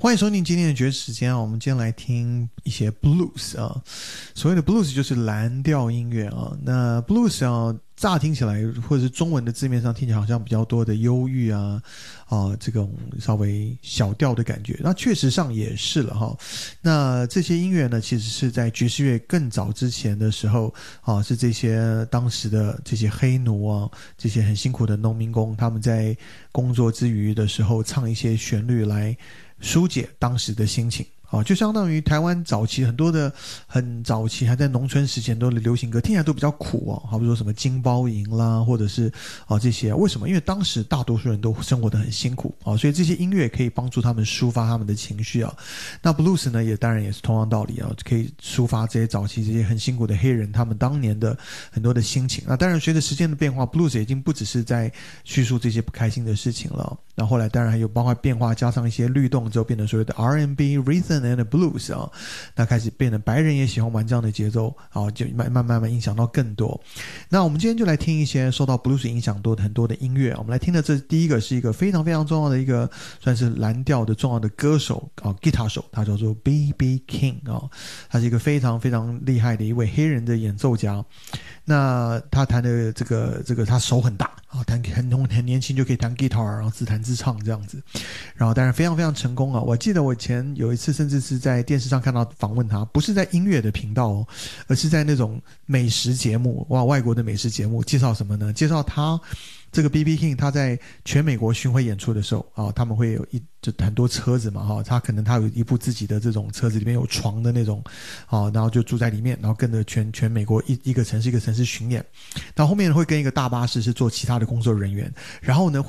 欢迎收听今天的爵士时间啊，我们今天来听一些 blues 啊。所谓的 blues 就是蓝调音乐啊。那 blues 啊，乍听起来或者是中文的字面上听起来好像比较多的忧郁啊，这种稍微小调的感觉。那确实上也是了哈。那这些音乐呢，其实是在爵士乐更早之前的时候啊，是这些当时的这些黑奴啊，这些很辛苦的农民工，他们在工作之余的时候唱一些旋律来疏解当时的心情啊，就相当于台湾早期很多的很早期还在农村时期很多的流行歌听起来都比较苦好比说什么金包银啦，或者是这些。为什么？因为当时大多数人都生活得很辛苦所以这些音乐可以帮助他们抒发他们的情绪那 blues 呢，也当然也是同样道理可以抒发这些早期这些很辛苦的黑人他们当年的很多的心情。那当然随着时间的变化， blues 已经不只是在叙述这些不开心的事情了。那后来当然还有包括变化，加上一些律动之后变成所谓的 R&B Rhythm and Blues 那开始变得白人也喜欢玩这样的节奏就慢慢影响到更多。那我们今天就来听一些受到 Blues 影响多的很多的音乐。我们来听的这第一个是一个非常非常重要的一个算是蓝调的重要的歌手吉他手，他叫做 B.B. King 他是一个非常非常厉害的一位黑人的演奏家。那他弹的这个他手很大很年轻就可以弹 guitar， 然后自弹自唱这样子，然后当然非常非常成功我记得我以前有一次甚至是在电视上看到访问他，不是在音乐的频道而是在那种美食节目外国的美食节目。介绍什么呢？介绍他这个 B.B. King 他在全美国巡回演出的时候他们会有就很多车子嘛他可能他有一部自己的这种车子，里面有床的那种然后就住在里面，然后跟着全美国一个城市一个城市巡演。然后后面会跟一个大巴士是做其他的工作人员，然后呢